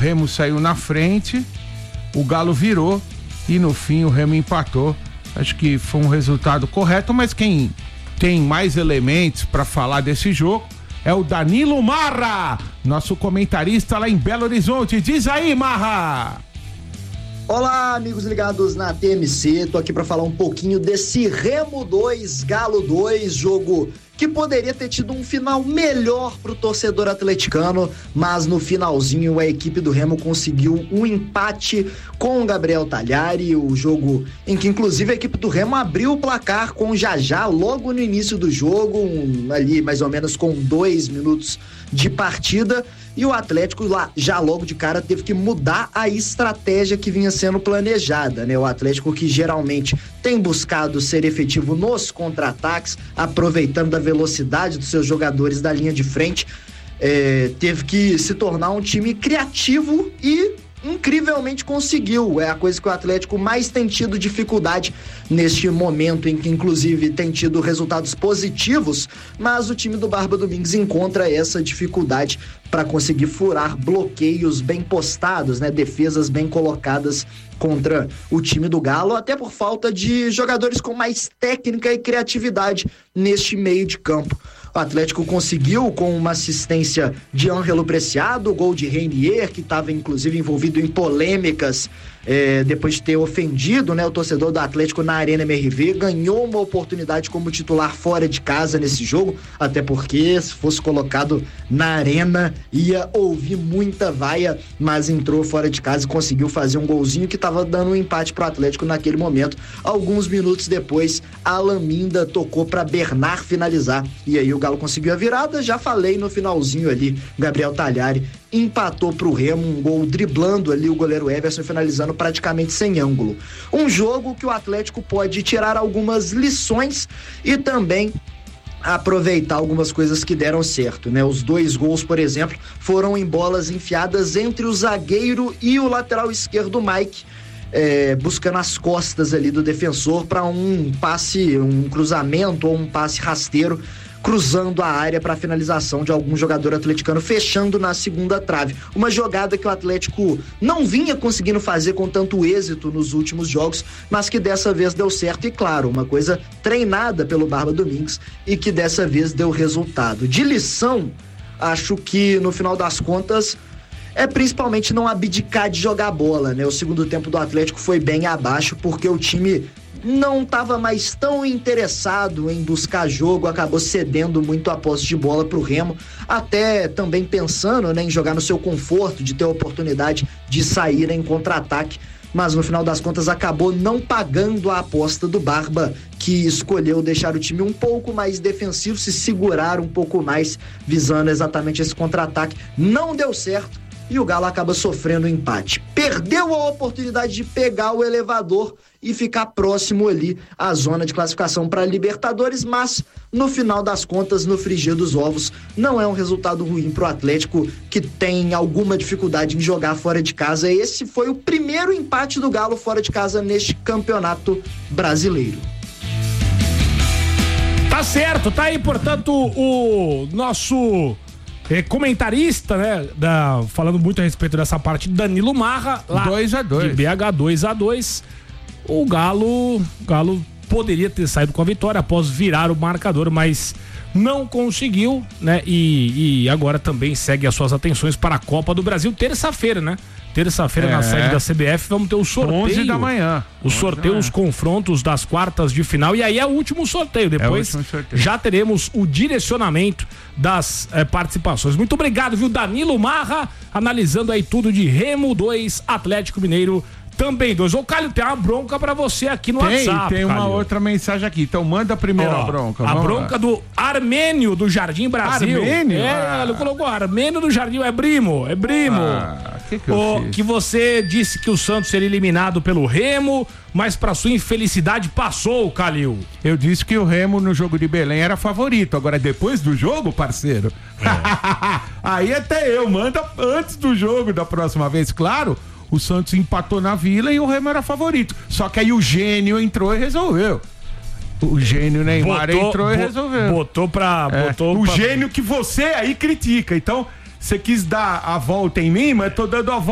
Remo saiu na frente, o Galo virou e no fim o Remo empatou. Acho que foi um resultado correto, mas quem tem mais elementos para falar desse jogo é o Danilo Marra, nosso comentarista lá em Belo Horizonte. Diz aí, Marra! Olá, amigos ligados na TMC, tô aqui para falar um pouquinho desse Remo 2, Galo 2, jogo que poderia ter tido um final melhor pro torcedor atleticano, mas no finalzinho a equipe do Remo conseguiu um empate com o Gabriel Talhari, o jogo em que inclusive a equipe do Remo abriu o placar com o Jajá logo no início do jogo, ali mais ou menos com 2 minutos de partida, e o Atlético lá, já logo de cara teve que mudar a estratégia que vinha sendo planejada, né? O Atlético, que geralmente tem buscado ser efetivo nos contra-ataques, aproveitando da velocidade dos seus jogadores da linha de frente, teve que se tornar um time criativo e incrivelmente conseguiu. É a coisa que o Atlético mais tem tido dificuldade neste momento, em que inclusive tem tido resultados positivos, mas o time do Barba Domingues encontra essa dificuldade para conseguir furar bloqueios bem postados, né? Defesas bem colocadas contra o time do Galo, até por falta de jogadores com mais técnica e criatividade neste meio de campo. O Atlético conseguiu, com uma assistência de Ângelo Preciado, gol de Reinier, que estava inclusive envolvido em polêmicas depois de ter ofendido, né, o torcedor do Atlético na Arena MRV, ganhou uma oportunidade como titular fora de casa nesse jogo, até porque se fosse colocado na Arena ia ouvir muita vaia, mas entrou fora de casa e conseguiu fazer um golzinho que estava dando um empate pro Atlético naquele momento. Alguns minutos depois, Alan Minda tocou para Bernard finalizar, e aí o Galo conseguiu a virada. Já falei no finalzinho ali, Gabriel Talhari empatou pro Remo, um gol driblando ali o goleiro Everson, finalizando praticamente sem ângulo. Um jogo que o Atlético pode tirar algumas lições e também aproveitar algumas coisas que deram certo, né? Os 2 gols, por exemplo, foram em bolas enfiadas entre o zagueiro e o lateral esquerdo, Mike, buscando as costas ali do defensor para um passe, um cruzamento ou um passe rasteiro, cruzando a área para finalização de algum jogador atleticano, fechando na segunda trave. Uma jogada que o Atlético não vinha conseguindo fazer com tanto êxito nos últimos jogos, mas que dessa vez deu certo, e claro, uma coisa treinada pelo Barba Domingues e que dessa vez deu resultado. De lição, acho que no final das contas é principalmente não abdicar de jogar bola, né? O segundo tempo do Atlético foi bem abaixo, porque o time não estava mais tão interessado em buscar jogo, acabou cedendo muito a posse de bola para o Remo, até também pensando, né, em jogar no seu conforto, de ter a oportunidade de sair em contra-ataque, mas no final das contas acabou não pagando a aposta do Barba, que escolheu deixar o time um pouco mais defensivo, se segurar um pouco mais, visando exatamente esse contra-ataque. Não deu certo e o Galo acaba sofrendo um empate. Perdeu a oportunidade de pegar o elevador e ficar próximo ali à zona de classificação para Libertadores, mas no final das contas, no frigir dos ovos, não é um resultado ruim para o Atlético, que tem alguma dificuldade em jogar fora de casa. Esse foi o primeiro empate do Galo fora de casa neste campeonato brasileiro. Tá certo, tá aí, portanto, o nosso comentarista, né, falando muito a respeito dessa parte, Danilo Marra, lá 2-2 de BH, 2-2. O Galo poderia ter saído com a vitória após virar o marcador, mas não conseguiu, né? E agora também segue as suas atenções para a Copa do Brasil, terça-feira, né? Terça-feira na sede da CBF vamos ter o sorteio. 11 da manhã. O sorteio, os confrontos das quartas de final, e aí é o último sorteio. Depois já teremos o direcionamento das participações. Muito obrigado, viu, Danilo Marra, analisando aí tudo de Remo 2, Atlético Mineiro também 2. Ô, Calil, tem uma bronca pra você aqui no WhatsApp. Tem uma outra mensagem aqui, então manda primeiro a bronca. A bronca do Armênio do Jardim Brasil. Armênio? Ele colocou Armênio do Jardim, é primo. Que você disse que o Santos seria eliminado pelo Remo, mas pra sua infelicidade passou, Calil. Eu disse que o Remo no jogo de Belém era favorito, agora depois do jogo, parceiro, aí até eu, manda antes do jogo da próxima vez, claro. O Santos empatou na Vila e o Remo era favorito. Só que aí o gênio entrou e resolveu. O gênio Neymar entrou e resolveu. Botou gênio que você aí critica. Então, você quis dar a volta em mim, mas tô dando a volta